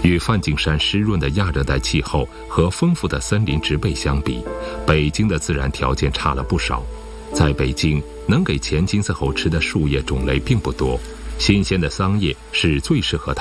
与梵净山湿润的亚热带气候和丰富的森林植被相比，北京的自然条件差了不少。在北京，能给钱金丝猴吃的树叶种类并不多，新鲜的桑叶是最适合它